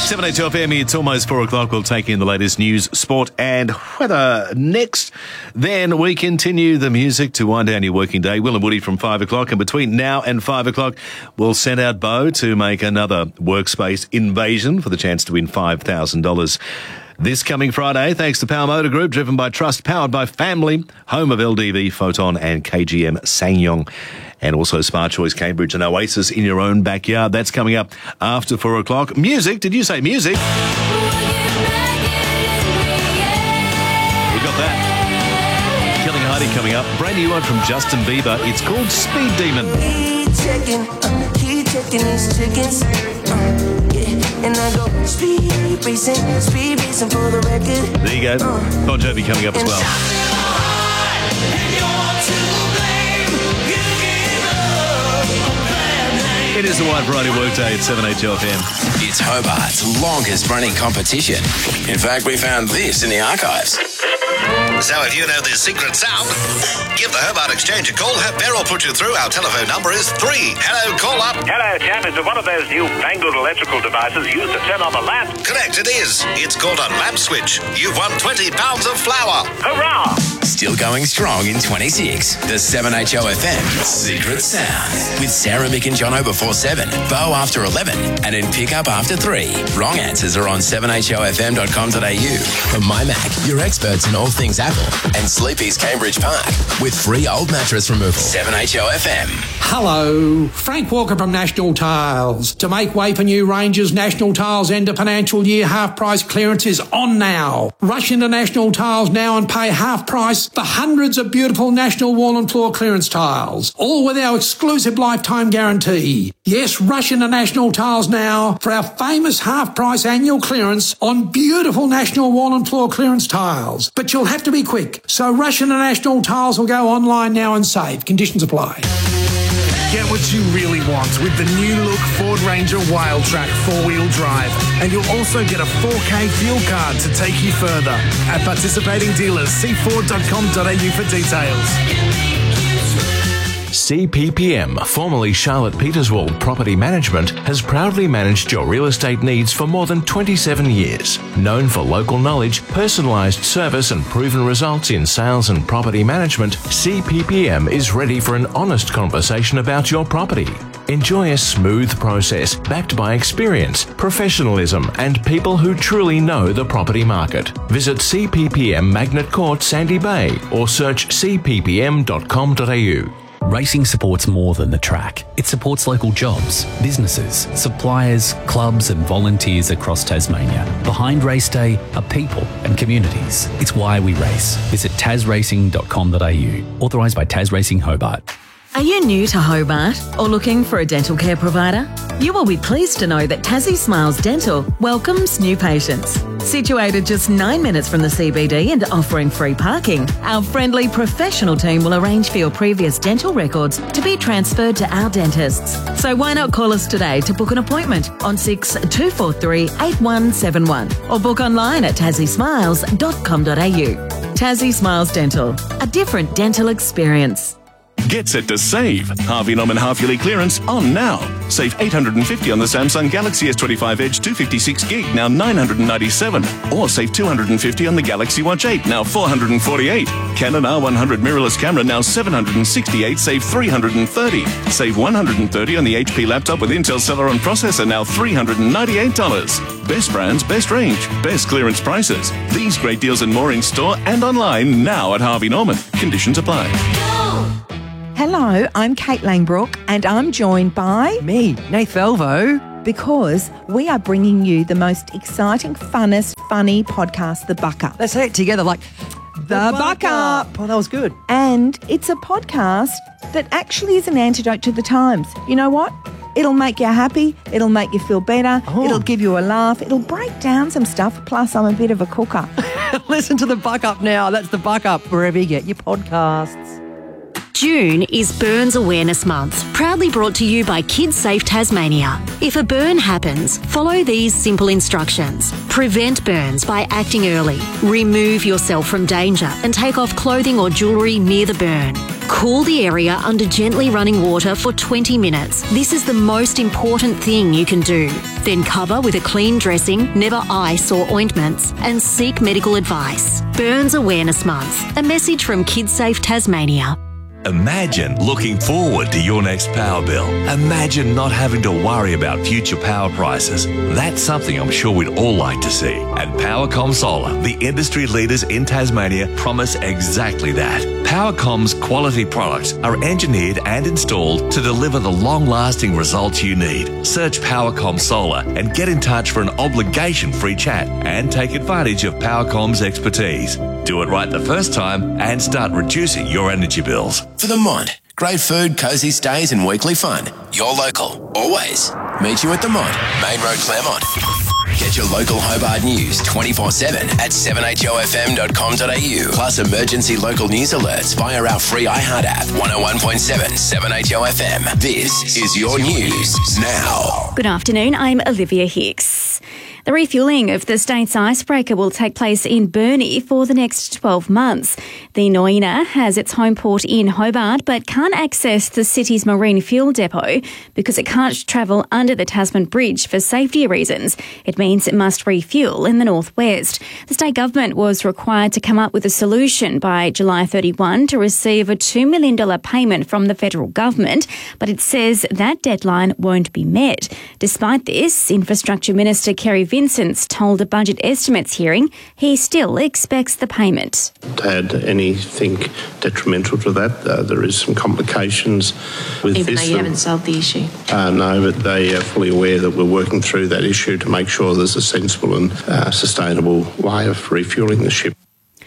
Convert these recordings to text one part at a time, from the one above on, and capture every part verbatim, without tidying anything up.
seven H F M, it's almost four o'clock. We'll take in the latest news, sport and weather next. Then we continue the music to wind down your working day. Will and Woody from five o'clock. And between now and five o'clock, we'll send out Bo to make another workspace invasion for the chance to win five thousand dollars. This coming Friday, thanks to Power Motor Group, driven by Trust, powered by Family, home of L D V, Photon and K G M SsangYong. And also Smart Choice Cambridge, an oasis in your own backyard. That's coming up after four o'clock. Music, did you say music? We got that. Killing Heidi coming up. Brand new one from Justin Bieber. It's called Speed Demon. Keep checking, uh, keep checking these tickets. Uh, yeah. And I go speed racing, speed racing for the record. There you go. Uh, Bon Jovi coming up as well. It is the Wide Variety Workday at seven H F M. It's Hobart's longest running competition. In fact, we found this in the archives. So if you know this secret sound, give the Hobart Exchange a call. Have Beryl put you through. Our telephone number is three. Hello, call up. Hello, chap. Is it one of those new fangled electrical devices used to turn on the lamp? Correct, it is. It's called a lamp switch. You've won twenty pounds of flour. Hurrah! Still going strong in twenty-six. The seven H O F M Secret Sound. With Sarah, Mick and Jono before seven, Bo after eleven, and in Pickup after three. Wrong answers are on seven H O F M dot com dot a u. From MyMac, your experts in all things Apple, and Sleepy's Cambridge Park, with free old mattress removal. seven H O F M. Hello, Frank Walker from National Tiles. To make way for new ranges, National Tiles end of financial year half price clearance is on now. Rush into National Tiles now and pay half price for hundreds of beautiful National wall and floor clearance tiles, all with our exclusive lifetime guarantee. Yes, rush into National Tiles now for our famous half price annual clearance on beautiful National wall and floor clearance tiles. But you'll have to be quick, so rush into National Tiles or go online now and save. Conditions apply. Get what you really want with the new look Ford Ranger Wildtrak four-wheel drive. And you'll also get a four K fuel card to take you further. At participating dealers, see ford dot com dot a u for details. C P P M, formerly Charlotte Peterswald Property Management, has proudly managed your real estate needs for more than twenty-seven years. Known for local knowledge, personalised service and proven results in sales and property management, C P P M is ready for an honest conversation about your property. Enjoy a smooth process backed by experience, professionalism and people who truly know the property market. Visit C P P M Magnet Court, Sandy Bay or search c p p m dot com dot a u. Racing supports more than the track. It supports local jobs, businesses, suppliers, clubs and volunteers across Tasmania. Behind race day are people and communities. It's why we race. Visit tas racing dot com dot a u. Authorised by Tas Racing Hobart. Are you new to Hobart or looking for a dental care provider? You will be pleased to know that Tassie Smiles Dental welcomes new patients. Situated just nine minutes from the C B D and offering free parking, our friendly professional team will arrange for your previous dental records to be transferred to our dentists. So why not call us today to book an appointment on six two four three eight one seven one or book online at tassie smiles dot com dot a u. Tassie Smiles Dental, a different dental experience. Get set to save. Harvey Norman half-yearly clearance on now. Save eight hundred fifty on the Samsung Galaxy S twenty-five Edge two fifty-six gig, now nine hundred ninety-seven. Or save two hundred fifty on the Galaxy Watch eight, now four hundred forty-eight. Canon R one hundred mirrorless camera, now seven hundred sixty-eight, save three hundred thirty. Save one hundred thirty on the H P laptop with Intel Celeron processor, now three hundred ninety-eight dollars. Best brands, best range, best clearance prices. These great deals and more in store and online now at Harvey Norman. Conditions apply. Hello, I'm Kate Langbrook and I'm joined by... Me, Nath Velvo. Because we are bringing you the most exciting, funnest, funny podcast, The Buck Up. Let's say it together like... The, the Buck, Buck Up. Up. Oh, that was good. And it's a podcast that actually is an antidote to the times. You know what? It'll make you happy. It'll make you feel better. Oh. It'll give you a laugh. It'll break down some stuff. Plus, I'm a bit of a cooker. Listen to The Buck Up now. That's The Buck Up, wherever you get your podcasts. June is Burns Awareness Month, proudly brought to you by Kids Safe Tasmania. If a burn happens, follow these simple instructions. Prevent burns by acting early. Remove yourself from danger and take off clothing or jewellery near the burn. Cool the area under gently running water for twenty minutes. This is the most important thing you can do. Then cover with a clean dressing, never ice or ointments, and seek medical advice. Burns Awareness Month. A message from KidSafe Tasmania. Imagine looking forward to your next power bill. Imagine not having to worry about future power prices. That's something I'm sure we'd all like to see. And Powercom Solar, the industry leaders in Tasmania, promise exactly that. Powercom's quality products are engineered and installed to deliver the long-lasting results you need. Search Powercom Solar and get in touch for an obligation-free chat and take advantage of Powercom's expertise. Do it right the first time and start reducing your energy bills. For the Mont, great food, cosy stays and weekly fun. You're local, always. Meet you at the Mont, Main Road, Claremont. Get your local Hobart news twenty-four seven at seven h o f m dot com dot a u. Plus emergency local news alerts via our free iHeart app. one oh one point seven, seven H O F M. This is your news now. Good afternoon, I'm Olivia Hicks. The refuelling of the state's icebreaker will take place in Burnie for the next twelve months. The Noina has its home port in Hobart but can't access the city's marine fuel depot because it can't travel under the Tasman Bridge for safety reasons. It means it must refuel in the northwest. The state government was required to come up with a solution by July thirty-first to receive a two million dollars payment from the federal government, but it says that deadline won't be met. Despite this, Infrastructure Minister Kerry Vincent told a budget estimates hearing he still expects the payment. To add anything detrimental to that, uh, there is some complications with Even this. though you haven't solved the issue? Uh, no, but they are fully aware that we're working through that issue to make sure there's a sensible and uh, sustainable way of refuelling the ship.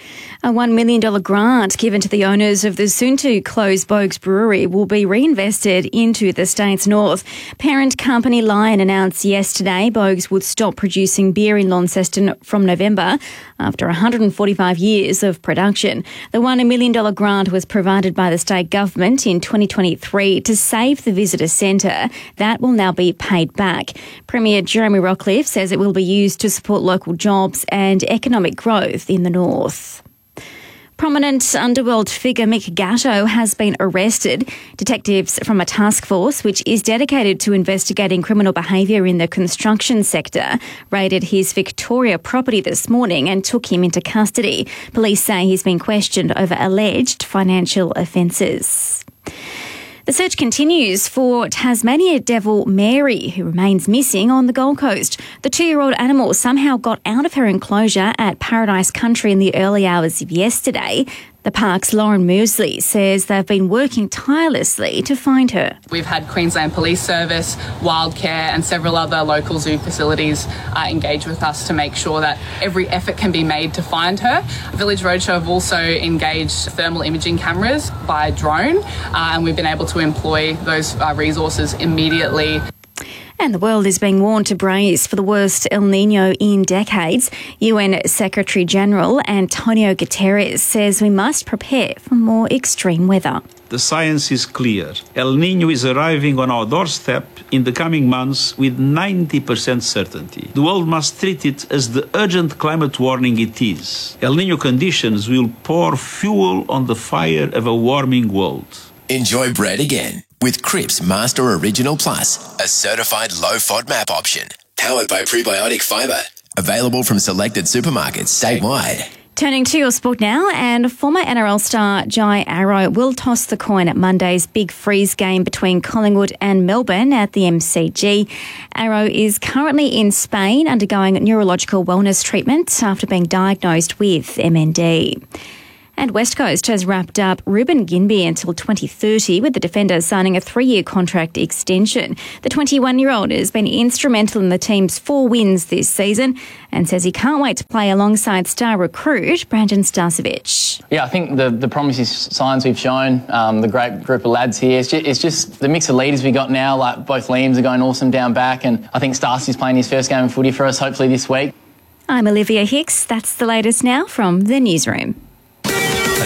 A one million dollars grant given to the owners of the soon-to-close Bogues Brewery will be reinvested into the state's north. Parent company Lion announced yesterday Bogues would stop producing beer in Launceston from November after one hundred forty-five years of production. The one million dollars grant was provided by the state government in twenty twenty-three to save the visitor centre. That will now be paid back. Premier Jeremy Rockliff says it will be used to support local jobs and economic growth in the north. Prominent underworld figure Mick Gatto has been arrested. Detectives from a task force which is dedicated to investigating criminal behaviour in the construction sector raided his Victoria property this morning and took him into custody. Police say he's been questioned over alleged financial offences. The search continues for Tasmania devil Mary, who remains missing on the Gold Coast. The two-year-old animal somehow got out of her enclosure at Paradise Country in the early hours of yesterday. The park's Lauren Mosley says they've been working tirelessly to find her. We've had Queensland Police Service, Wildcare and several other local zoo facilities uh, engage with us to make sure that every effort can be made to find her. Village Roadshow have also engaged thermal imaging cameras by drone uh, and we've been able to employ those uh, resources immediately. And the world is being warned to brace for the worst El Niño in decades. U N Secretary-General Antonio Guterres says we must prepare for more extreme weather. The science is clear. El Niño is arriving on our doorstep in the coming months with ninety percent certainty. The world must treat it as the urgent climate warning it is. El Niño conditions will pour fuel on the fire of a warming world. Enjoy bread again with Cripps Master Original Plus, a certified low-F O D MAP option. Powered by Prebiotic Fibre. Available from selected supermarkets statewide. Turning to your sport now, and former N R L star Jai Arrow will toss the coin at Monday's big freeze game between Collingwood and Melbourne at the M C G. Arrow is currently in Spain undergoing neurological wellness treatment after being diagnosed with M N D. And West Coast has wrapped up Ruben Ginbey until twenty thirty, with the defender signing a three-year contract extension. The twenty-one-year-old has been instrumental in the team's four wins this season and says he can't wait to play alongside star recruit Brandon Starcevic. Yeah, I think the, the promising signs we've shown, um, the great group of lads here, it's just, it's just the mix of leaders we got now, like both Liams are going awesome down back, and I think Starcy's playing his first game of footy for us, hopefully this week. I'm Olivia Hicks. That's the latest now from the newsroom. A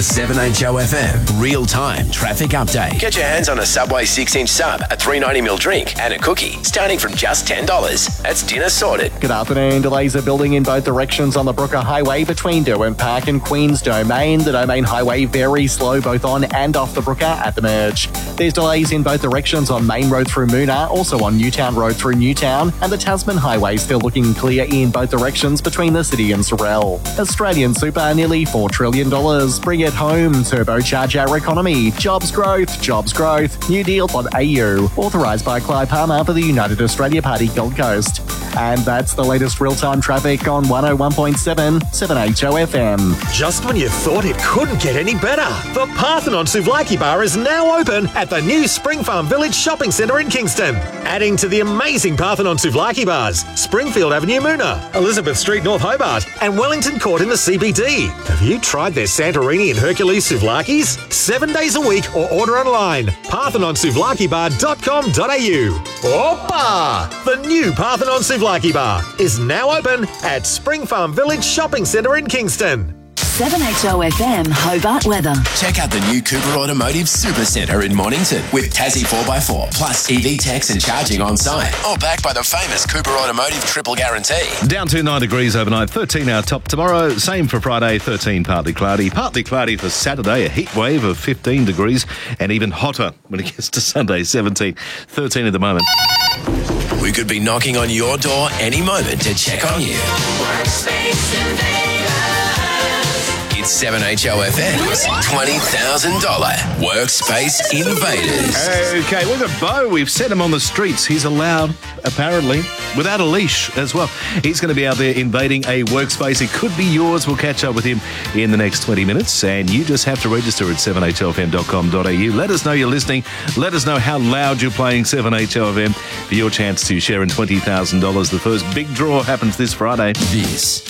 The seven H O F M real-time traffic update. Get your hands on a Subway six-inch sub, a three ninety ml drink and a cookie starting from just ten dollars. That's dinner sorted. Good afternoon. Delays are building in both directions on the Brooker Highway between Derwent Park and Queen's Domain. The Domain Highway very slow both on and off the Brooker at the merge. There's delays in both directions on Main Road through Moona, also on Newtown Road through Newtown, and the Tasman Highway still looking clear in both directions between the city and Sorrel. Australian Super, nearly four trillion dollars. Bring it home. Turbocharge our economy. Jobs growth. Jobs growth. New deal dot A U. Authorised by Clive Palmer for the United Australia Party Gold Coast. And that's the latest real-time traffic on one oh one point seven, seven H O F M. Just when you thought it couldn't get any better, the Parthenon Souvlaki Bar is now open at the new Spring Farm Village Shopping Centre in Kingston. Adding to the amazing Parthenon Souvlaki bars, Springfield Avenue Moona, Elizabeth Street North Hobart, and Wellington Court in the C B D. Have you tried their Santorini and Hercules Souvlakis? Seven days a week or order online. parthenon souvlaki bar dot com dot A U. Opa! The new Parthenon Souvlaki Bar is now open at Spring Farm Village Shopping Centre in Kingston. seven H O F M Hobart weather. Check out the new Cooper Automotive Super Centre in Mornington with Tassie four by four plus E V techs and charging on site. All backed by the famous Cooper Automotive Triple Guarantee. Down to nine degrees overnight, thirteen our top tomorrow. Same for Friday, thirteen partly cloudy. Partly cloudy for Saturday, a heat wave of fifteen degrees and even hotter when it gets to Sunday, seventeen. thirteen at the moment. We could be knocking on your door any moment to check on you. It's seven H O F M's twenty thousand dollars Workspace Invaders. Okay, look at Bo. We've set him on the streets. He's allowed, apparently, without a leash as well. He's going to be out there invading a workspace. It could be yours. We'll catch up with him in the next twenty minutes. And you just have to register at seven H O F M dot com dot A U. Let us know you're listening. Let us know how loud you're playing seven H O F M for your chance to share in twenty thousand dollars. The first big draw happens this Friday. This